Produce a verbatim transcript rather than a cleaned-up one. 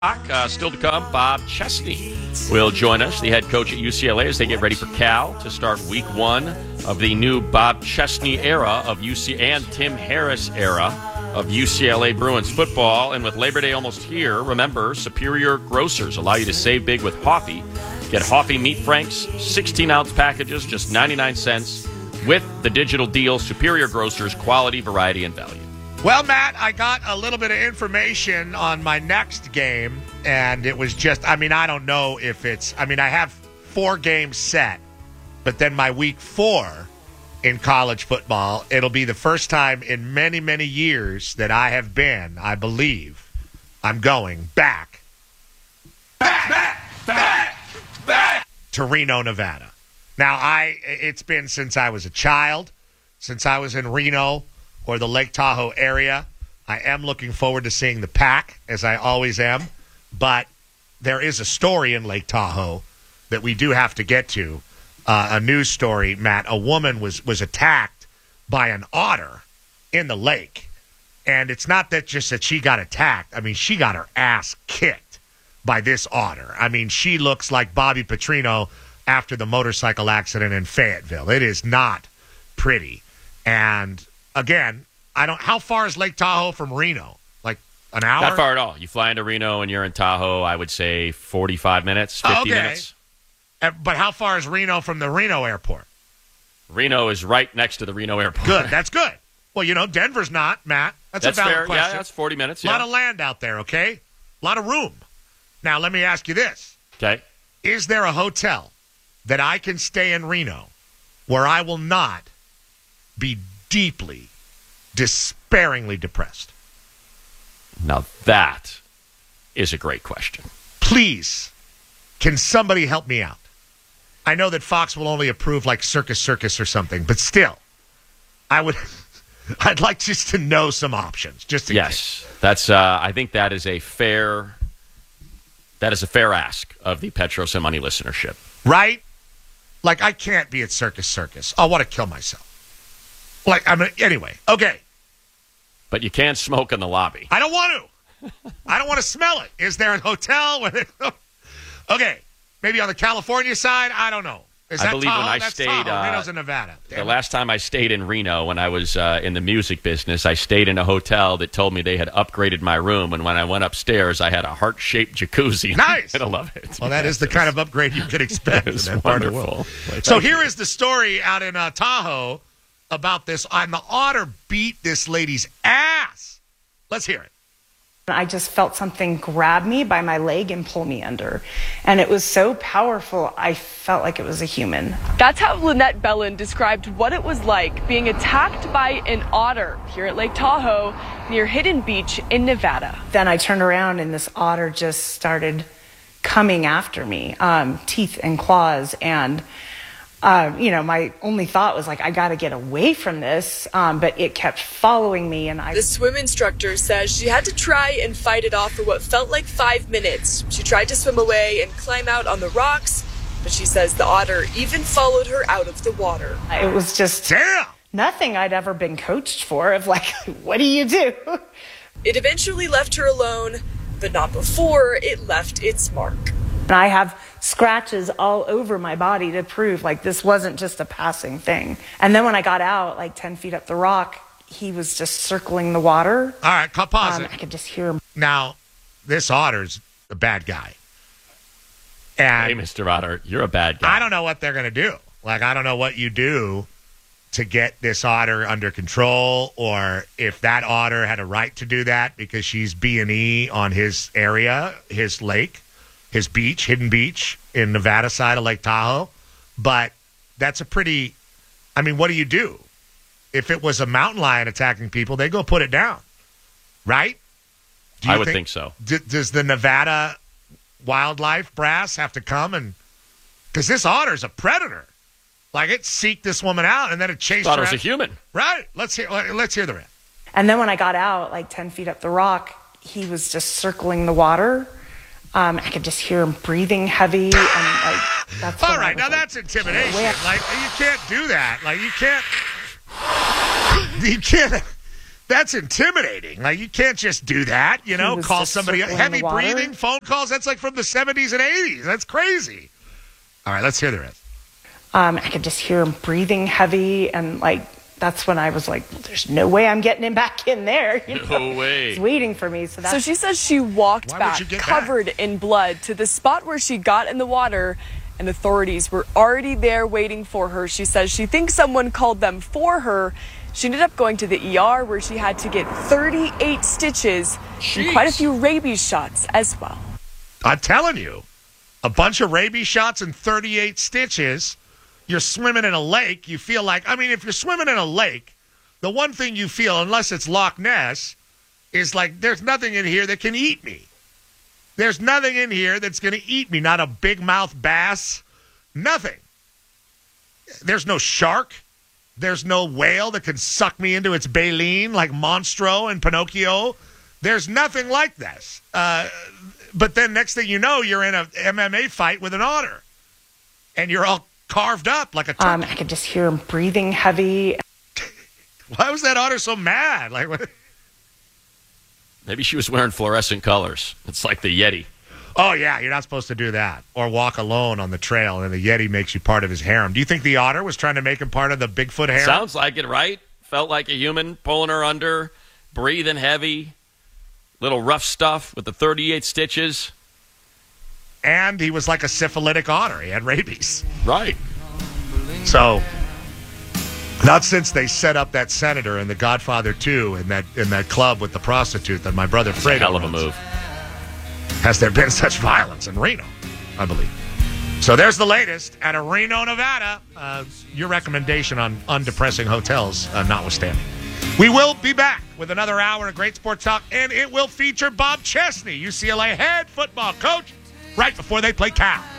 Uh, still to come, Bob Chesney will join us, the head coach at U C L A, as they get ready for Cal to start week one of the new Bob Chesney era of U C and Tim Harris era of U C L A Bruins football. And with Labor Day almost here, remember, Superior Grocers allow you to save big with Hoffy. Get Hoffy Meat Franks, sixteen-ounce packages, just ninety-nine cents. With the digital deal, Superior Grocers, quality, variety, and value. Well, Matt, I got a little bit of information on my next game, and it was just, I mean, I don't know if it's, I mean, I have four games set, but then my week four in college football, it'll be the first time in many, many years that I have been, I believe, I'm going back, back, back, back, back to Reno, Nevada. Now, I, it's been since I was a child, since I was in Reno, or the Lake Tahoe area. I am looking forward to seeing the Pack, as I always am. But there is a story in Lake Tahoe that we do have to get to. Uh, a news story, Matt. A woman was, was attacked by an otter in the lake. And it's not that just that she got attacked. I mean, she got her ass kicked by this otter. I mean, she looks like Bobby Petrino after the motorcycle accident in Fayetteville. It is not pretty. And again, I don't. How far is Lake Tahoe from Reno? Like an hour? Not far at all. You fly into Reno and you're in Tahoe, I would say forty-five minutes, fifty okay. minutes. But how far is Reno from the Reno airport? Reno is right next to the Reno airport. Good. That's good. Well, you know, Denver's not, Matt. That's, that's a valid fair. question. Yeah, that's forty minutes. A yeah. lot of land out there, okay? A lot of room. Now, let me ask you this. Okay. Is there a hotel that I can stay in Reno where I will not be deeply, despairingly depressed? Now that is a great question. Please, can somebody help me out? I know that Fox will only approve like Circus Circus or something, but still, I would, I'd like just to know some options. Just in yes, case. that's. Uh, I think that is a fair. That is a fair ask of the Petros and Money listenership, right? Like I can't be at Circus Circus. I'll want to kill myself. Like, I mean, anyway, okay. But you can't smoke in the lobby. I don't want to. I don't want to smell it. Is there a hotel? Where okay, maybe on the California side? I don't know. Is I that believe Tahoe? when I That's stayed, Tahoe. uh, Reno's in Nevada. Damn the it. last time I stayed in Reno, when I was uh, in the music business, I stayed in a hotel that told me they had upgraded my room, and when I went upstairs, I had a heart-shaped jacuzzi. Nice. I love it. Well, that is the kind of upgrade you could expect. It's in that part of the wonderful. world. Well, So thank here you. is the story out in uh, Tahoe about this. And the otter beat this lady's ass. Let's hear it. I just felt something grab me by my leg and pull me under. And it was so powerful, I felt like it was a human. That's how Lynette Bellin described what it was like being attacked by an otter here at Lake Tahoe near Hidden Beach in Nevada. Then I turned around and this otter just started coming after me, um, teeth and claws. And, uh, you know, my only thought was like, I got to get away from this. Um, but it kept following me. And I. The swim instructor says she had to try and fight it off for what felt like five minutes. She tried to swim away and climb out on the rocks, but she says the otter even followed her out of the water. It was just Damn! nothing I'd ever been coached for of like, what do you do? It eventually left her alone, but not before it left its mark. And I have scratches all over my body to prove like this wasn't just a passing thing. And then when I got out, like ten feet up the rock, he was just circling the water. All right, pause Um, it. I could just hear him. Now, this otter's a bad guy. And Hey, Mister Otter, you're a bad guy. I don't know what they're going to do. Like, I don't know what you do to get this otter under control, or if that otter had a right to do that because she's B and E on his area, his lake, his beach, Hidden Beach in Nevada side of Lake Tahoe. But that's a pretty, I mean, what do you do? If it was a mountain lion attacking people, they go put it down, right? Do you I would think, so. D- does the Nevada wildlife brass have to come and, because this otter's a predator. Like, it seeked this woman out, and then it chased Thought her it was out. a human. Right. Let's hear. Let's hear the rest. And then when I got out, like ten feet up the rock, he was just circling the water. Um, I could just hear him breathing heavy, and like that's. All when I right, was now like, that's intimidation. "Wait." Like, you can't do that. Like, you can't. You can't. that's intimidating. Like, you can't just do that, you know, was call just somebody. circling Heavy the water. breathing, phone calls. That's like from the seventies and eighties. That's crazy. All right, let's hear the rest. Um, I could just hear him breathing heavy, and like that's when I was like, well, "There's no way I'm getting him back in there." You know? No way. He's waiting for me. So that's So she says she walked Why would back, you get covered in blood, to the spot where she got in the water, and authorities were already there waiting for her. She says she thinks someone called them for her. She ended up going to the E R, where she had to get thirty-eight stitches Jeez. and quite a few rabies shots as well. I'm telling you, a bunch of rabies shots and thirty-eight stitches. You're swimming in a lake. You feel like, I mean, if you're swimming in a lake, the one thing you feel, unless it's Loch Ness, is like, there's nothing in here that can eat me. There's nothing in here that's going to eat me. Not a big mouth bass. Nothing. There's no shark. There's no whale that can suck me into its baleen like Monstro and Pinocchio. There's nothing like this. Uh, but then next thing you know, you're in a M M A fight with an otter. And you're all carved up like a turkey. um, I could just hear him breathing heavy. Why was that otter so mad? Like, what? Maybe she was wearing fluorescent colors. It's like the Yeti. Oh, yeah, you're not supposed to do that. Or walk alone on the trail, and the Yeti makes you part of his harem. Do you think the otter was trying to make him part of the Bigfoot harem? Sounds like it, right? Felt like a human pulling her under, breathing heavy, little rough stuff with the thirty-eight stitches. And he was like a syphilitic otter. He had rabies. Right. So, not since they set up that senator in The Godfather two in that in that club with the prostitute that my brother It's a Fredo hell of a runs, move. has there been such violence in Reno, I believe. So there's the latest out of Reno, Nevada. Uh, your recommendation on undepressing hotels uh, notwithstanding. We will be back with another hour of great sports talk, and it will feature Bob Chesney, U C L A head football coach, right before they play Cal.